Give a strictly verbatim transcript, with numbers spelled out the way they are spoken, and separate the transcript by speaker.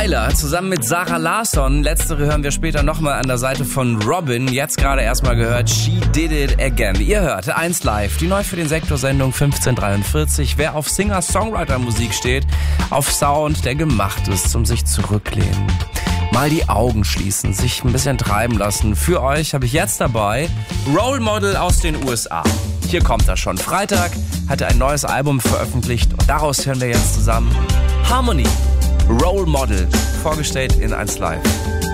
Speaker 1: Tyler zusammen mit Sarah Larsson. Letztere hören wir später nochmal an der Seite von Robin. Jetzt gerade erstmal gehört She Did It Again. Ihr hört eins Live, die neu für den Sektor-Sendung fünfzehn dreiundvierzig. Wer auf Singer-Songwriter-Musik steht, auf Sound, der gemacht ist zum sich zurücklehnen. Mal die Augen schließen, sich ein bisschen treiben lassen. Für euch habe ich jetzt dabei Role Model aus den U S A. Hier kommt er schon. Freitag hat er ein neues Album veröffentlicht und daraus hören wir jetzt zusammen Harmony, Role Model, vorgestellt in eins Live.